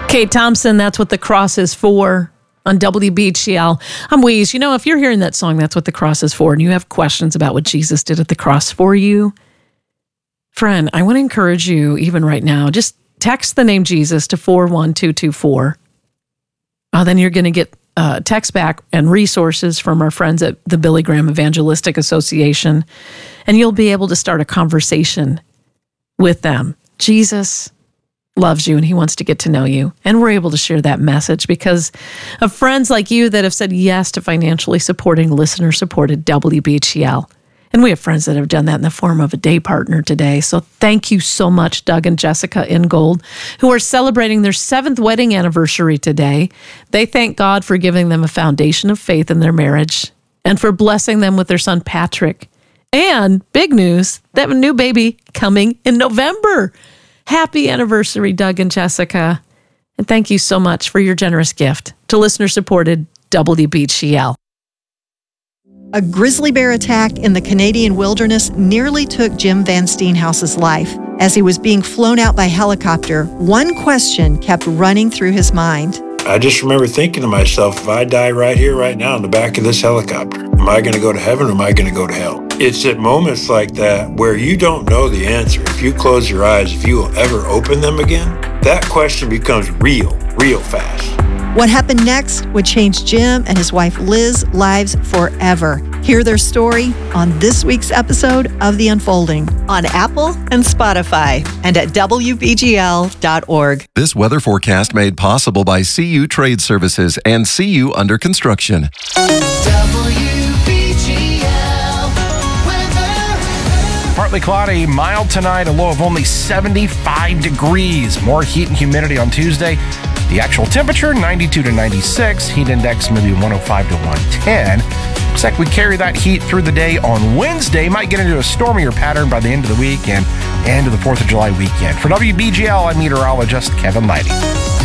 Kate Thompson, That's What the Cross Is For on WBGL. I'm Weeze. You know, if you're hearing that song, That's What the Cross Is For, and you have questions about what Jesus did at the cross for you, friend, I want to encourage you, even right now, just text the name Jesus to 41224. Then you're going to get text back and resources from our friends at the Billy Graham Evangelistic Association, and you'll be able to start a conversation with them. Jesus loves you and he wants to get to know you. And we're able to share that message because of friends like you that have said yes to financially supporting listener-supported WBGL. And we have friends that have done that in the form of a day partner today. So thank you so much, Doug and Jessica Ingold, who are celebrating their 7th wedding anniversary today. They thank God for giving them a foundation of faith in their marriage and for blessing them with their son, Patrick. And big news, they have a new baby coming in November. Happy anniversary, Doug and Jessica. And thank you so much for your generous gift to listener-supported WBGL. A grizzly bear attack in the Canadian wilderness nearly took Jim Van Steenhouse's life. As he was being flown out by helicopter, one question kept running through his mind. I just remember thinking to myself, if I die right here, right now, in the back of this helicopter, am I going to go to heaven or am I going to go to hell? It's at moments like that where you don't know the answer. If you close your eyes, if you will ever open them again, that question becomes real fast. What happened next would change Jim and his wife Liz's lives forever. Hear their story on this week's episode of The Unfolding on Apple and Spotify and at WBGL.org. This weather forecast made possible by CU Trade Services and CU Under Construction. Partly cloudy, mild tonight, a low of only 75 degrees. More heat and humidity on Tuesday. The actual temperature, 92 to 96. Heat index maybe 105 to 110. Looks like we carry that heat through the day on Wednesday. Might get into a stormier pattern by the end of the week and into the 4th of July weekend. For WBGL, I'm meteorologist Kevin Lighty.